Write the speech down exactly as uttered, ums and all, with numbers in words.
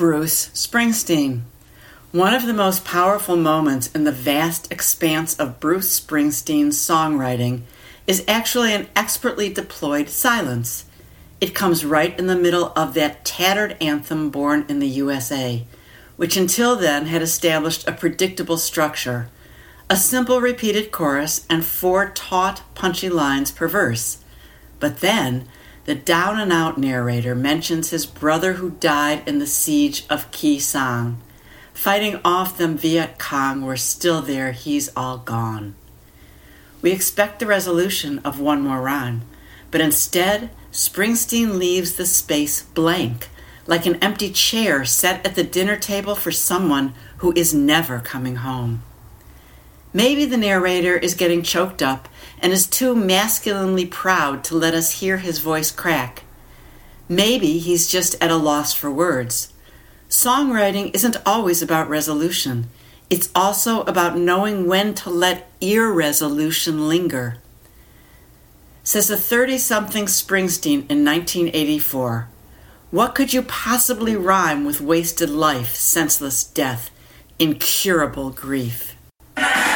Bruce Springsteen. One of the most powerful moments in the vast expanse of Bruce Springsteen's songwriting is actually an expertly deployed silence. It comes right in the middle of that tattered anthem Born in the U S A, which until then had established a predictable structure, a simple repeated chorus and four taut, punchy lines per verse. But then, the down-and-out narrator mentions his brother who died in the siege of Khe Sanh. Fighting off them Viet Cong were still there, he's all gone. We expect the resolution of one more rhyme, but instead, Springsteen leaves the space blank, like an empty chair set at the dinner table for someone who is never coming home. Maybe the narrator is getting choked up and is too masculinely proud to let us hear his voice crack. Maybe he's just at a loss for words. Songwriting isn't always about resolution. It's also about knowing when to let irresolution linger. Says a thirty-something Springsteen in nineteen eighty-four, "What could you possibly rhyme with wasted life, senseless death, incurable grief?"